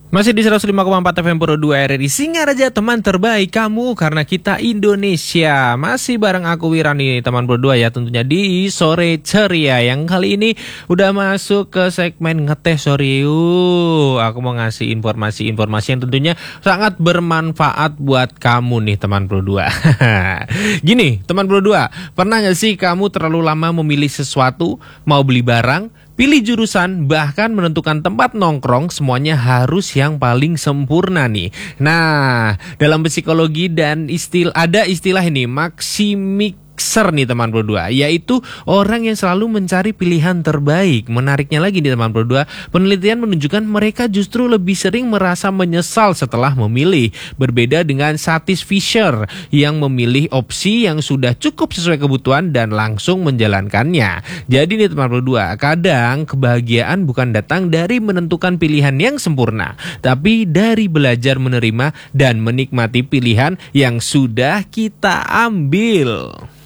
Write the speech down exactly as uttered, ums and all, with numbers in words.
Masih di seratus lima koma empat F M Pro dua R R I Singaraja, teman terbaik kamu karena kita Indonesia. Masih bareng aku Wirani, teman Pro dua ya, tentunya di sore ceria. Yang kali ini udah masuk ke segmen ngetes sore yuk. Aku mau ngasih informasi-informasi yang tentunya sangat bermanfaat buat kamu nih teman Pro dua. Gini teman Pro dua, pernah gak sih kamu terlalu lama memilih sesuatu, mau beli barang, pilih jurusan, bahkan menentukan tempat nongkrong, semuanya harus yang paling sempurna nih. Nah, dalam psikologi dan istilah ada istilah ini, maksimik nih teman Pro dua, yaitu orang yang selalu mencari pilihan terbaik. Menariknya lagi nih teman Pro dua, penelitian menunjukkan mereka justru lebih sering merasa menyesal setelah memilih. Berbeda dengan Satis Fisher yang memilih opsi yang sudah cukup sesuai kebutuhan dan langsung menjalankannya. Jadi nih teman Pro dua, kadang kebahagiaan bukan datang dari menentukan pilihan yang sempurna, tapi dari belajar menerima dan menikmati pilihan yang sudah kita ambil.